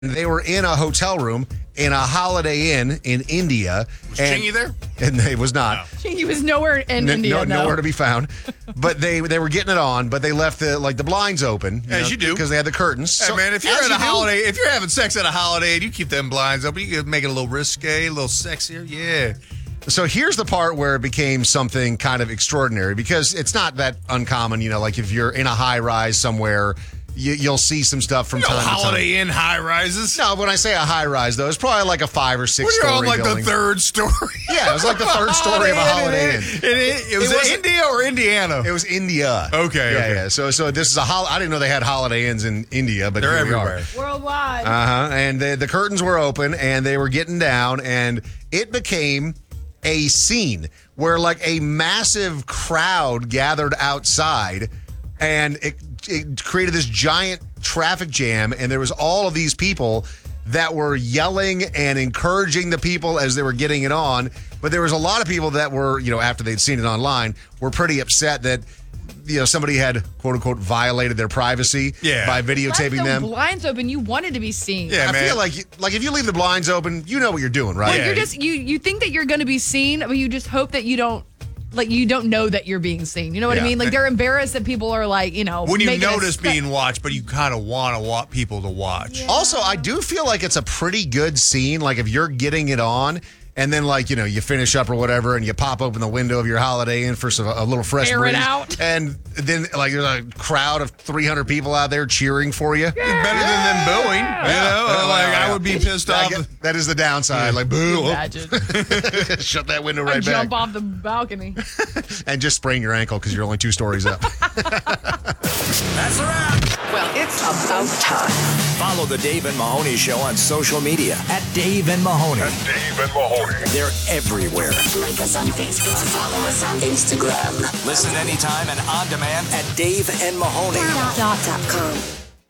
They were in a hotel room in a Holiday Inn in India. Was Chingy there? And it was not. He was nowhere in India. Nowhere to be found. But they were getting it on, but they left the blinds open. As you do. Because they had the curtains. Hey, man, if you're at a holiday, if you're having sex at a holiday and you keep them blinds open, you can make it a little risque, a little sexier. Yeah. So here's the part where it became something kind of extraordinary because it's not that uncommon, like if you're in a high rise somewhere, you'll see some stuff from time to time. Holiday Inn high rises. No, when I say a high rise, though, it's probably like a 5 or 6 story You're on like building. the third story. Yeah, it was like the third story of a Holiday Inn. It was India or Indiana? It was India. Okay. Yeah. So this is I didn't know they had Holiday Inns in India, but they're here we everywhere. are. Worldwide. And the curtains were open, and they were getting down, and it became a scene where like a massive crowd gathered outside, and it created this giant traffic jam, and there was all of these people that were yelling and encouraging the people as they were getting it on. But there was a lot of people that were, after they'd seen it online, were pretty upset that, somebody had, quote unquote, violated their privacy by videotaping them. Blinds open, you wanted to be seen. Yeah, I feel like if you leave the blinds open, you know what you're doing, right? Well, you're just you think that you're going to be seen, but you just hope that you don't know that you're being seen. You know what I mean? Like they're embarrassed that people are like, when you notice being watched, but you kind of want people to watch. Yeah. Also, I do feel like it's a pretty good scene. Like if you're getting it on, and then you finish up or whatever, and you pop open the window of your Holiday Inn for a little fresh breeze. Air it out. And then there's a crowd of 300 people out there cheering for you. Better than them booing. I would be pissed off. That is the downside. Like, boo. Imagine. Shut that window right back. Jump off the balcony. And just sprain your ankle because you're only 2 stories up. That's a wrap. Well, it's about time. Follow the Dave and Mahoney Show on social media at Dave and Mahoney. They're everywhere. Like us on Facebook. Follow us on Instagram. Listen anytime and on demand at DaveandMahoney.com.